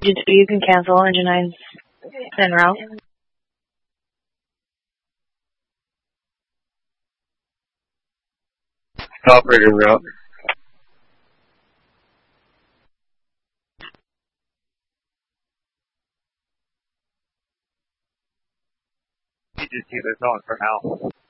You can cancel engine 9's en route. Operator route. You just keep it going for now.